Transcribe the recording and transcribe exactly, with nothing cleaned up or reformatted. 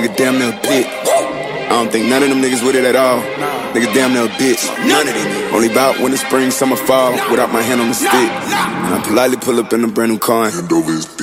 Nigga damn near a bitch. I don't think none of them niggas with it at all. Nigga damn near a bitch. None of them. Only bout when the spring, summer, fall. Without my hand on the stick. And I politely pull up in a brand new car.